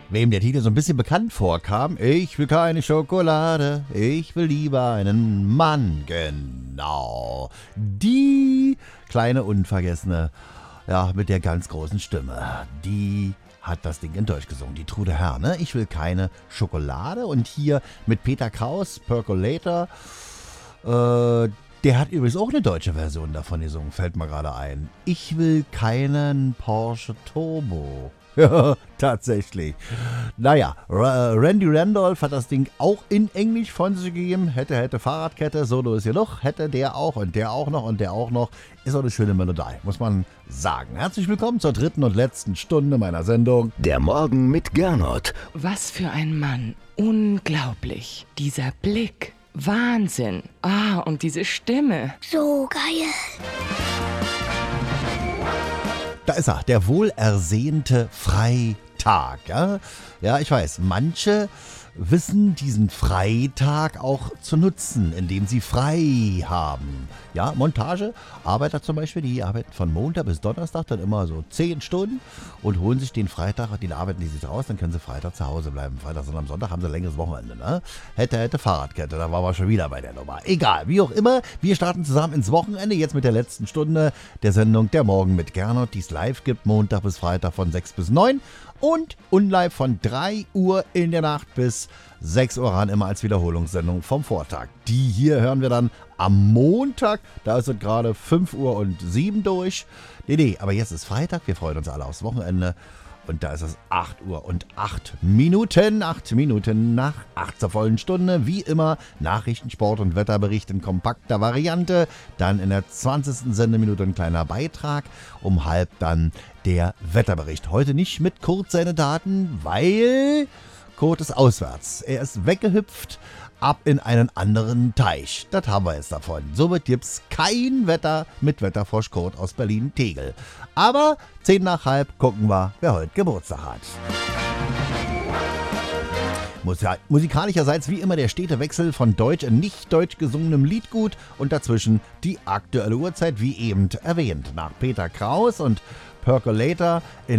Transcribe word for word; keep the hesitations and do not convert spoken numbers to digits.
Wem der Titel so ein bisschen bekannt vorkam, ich will keine Schokolade, ich will lieber einen Mann, genau. Die kleine Unvergessene, ja, mit der ganz großen Stimme, die hat das Ding in Deutsch gesungen, die Trude Herne. Ich will keine Schokolade. Und hier mit Peter Kraus, Percolator, äh, der hat übrigens auch eine deutsche Version davon gesungen, fällt mir gerade ein. Ich will keinen Porsche Turbo. Ja, tatsächlich. Naja, R- Randy Randolph hat das Ding auch in Englisch von sich gegeben. Hätte, hätte Fahrradkette, Solo ist genug. Hätte der auch und der auch noch und der auch noch. Ist auch eine schöne Melodie, muss man sagen. Herzlich willkommen zur dritten und letzten Stunde meiner Sendung. Der Morgen mit Gernot. Was für ein Mann. Unglaublich. Dieser Blick. Wahnsinn. Ah, und diese Stimme. So geil. Da ist er, der wohlersehnte Freitag. Ja? ja, ich weiß, manche wissen diesen Freitag auch zu nutzen, indem sie frei haben. Ja, Montage, Arbeiter zum Beispiel, die arbeiten von Montag bis Donnerstag dann immer so zehn Stunden und holen sich den Freitag, den arbeiten die sich raus, dann können sie Freitag zu Hause bleiben. Freitag und am Sonntag haben sie ein längeres Wochenende. Ne? Hätte, hätte Fahrradkette, da waren wir schon wieder bei der Nummer. Egal, wie auch immer, wir starten zusammen ins Wochenende, jetzt mit der letzten Stunde der Sendung Der Morgen mit Gernot, die es live gibt, Montag bis Freitag von sechs bis neun. Und unlive von drei Uhr in der Nacht bis sechs Uhr ran, immer als Wiederholungssendung vom Vortag. Die hier hören wir dann am Montag, da ist es gerade fünf Uhr und sieben durch. Nee, nee, aber jetzt ist Freitag, wir freuen uns alle aufs Wochenende. Und da ist es acht Uhr und acht Minuten, acht Minuten nach acht zur vollen Stunde. Wie immer Nachrichten, Sport und Wetterbericht in kompakter Variante. Dann in der zwanzigsten Sendeminute ein kleiner Beitrag. Um halb dann der Wetterbericht. Heute nicht mit Kurt seine Daten, weil Kurt ist auswärts. Er ist weggehüpft ab in einen anderen Teich. Das haben wir jetzt davon. Somit gibt es kein Wetter mit Wetterfrosch Kurt aus Berlin-Tegel. Aber zehn nach halb gucken wir, wer heute Geburtstag hat. Musikalischerseits wie immer der stete Wechsel von deutsch in nicht deutsch gesungenem Liedgut und dazwischen die aktuelle Uhrzeit, wie eben erwähnt. Nach Peter Kraus und Percolator in